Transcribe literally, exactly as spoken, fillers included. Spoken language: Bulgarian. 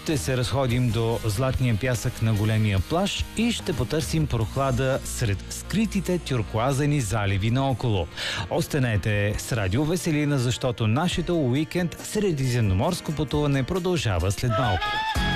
ще се разходим до златния пясък на големия плаж и ще потърсим прохлада сред скритите тюркоазени заливи наоколо. Останете с Радио Веселина, защото нашето уикенд средиземноморско пътуване продължава след малко.